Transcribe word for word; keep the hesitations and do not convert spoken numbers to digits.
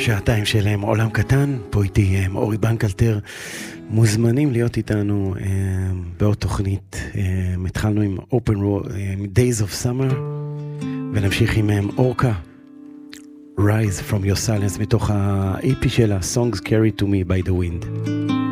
שעתיים שלהם עולם קטן, פה איתי אורי בנקלטר, מוזמנים להיות איתנו uh, בעוד תוכנית. uh, התחלנו עם Open Road, uh, Days of Summer, ונמשיך עם um, אורקה, Rise from Your Silence, מתוך ה-E P שלה, Songs Carried to Me by the Wind.